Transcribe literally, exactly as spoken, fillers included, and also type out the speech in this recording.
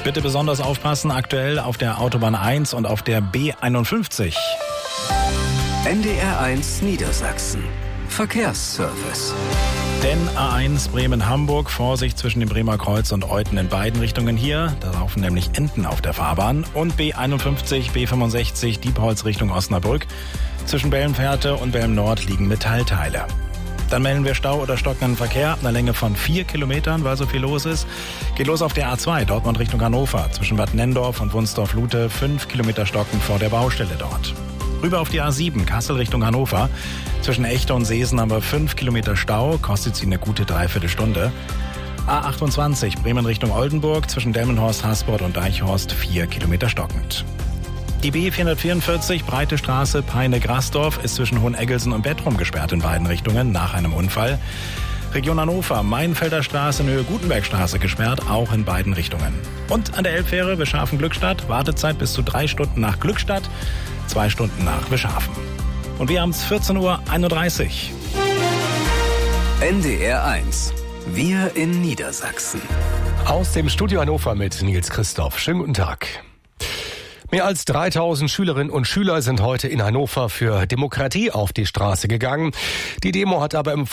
Bitte besonders aufpassen, aktuell auf der Autobahn eins und auf der B einundfünfzig. N D R eins Niedersachsen. Verkehrsservice. Denn A eins Bremen-Hamburg, Vorsicht zwischen dem Bremer Kreuz und Euthen in beiden Richtungen hier. Da laufen nämlich Enten auf der Fahrbahn. Und B einundfünfzig, B fünfundsechzig, Diepholz Richtung Osnabrück. Zwischen Bellenfährte und Belm-Nord liegen Metallteile. Dann melden wir Stau oder stockenden Verkehr ab einer Länge von vier Kilometern, weil so viel los ist. Geht los auf der A zwei, Dortmund Richtung Hannover. Zwischen Bad Nendorf und Wunsdorf-Lute, fünf Kilometer stocken vor der Baustelle dort. Rüber auf die A sieben, Kassel Richtung Hannover. Zwischen Echte und Seesen haben wir fünf Kilometer Stau, kostet sie eine gute Dreiviertelstunde. A achtundzwanzig, Bremen Richtung Oldenburg. Zwischen Delmenhorst, Hasport und Deichhorst, vier Kilometer stockend. Die B vierhundertvierundvierzig, Breite Straße, Peine-Grasdorf, ist zwischen Hoheneggelsen und Bettrum gesperrt in beiden Richtungen nach einem Unfall. Region Hannover, Mainfelder Straße in Höhe Gutenbergstraße gesperrt, auch in beiden Richtungen. Und an der Elbfähre Beschafen-Glückstadt, Wartezeit bis zu drei Stunden nach Glückstadt, zwei Stunden nach Beschafen. Und wir haben es vierzehn Uhr einunddreißig. N D R eins. Wir in Niedersachsen. Aus dem Studio Hannover mit Nils Christoph. Schönen guten Tag. Mehr als dreitausend Schülerinnen und Schüler sind heute in Hannover für Demokratie auf die Straße gegangen. Die Demo hat aber im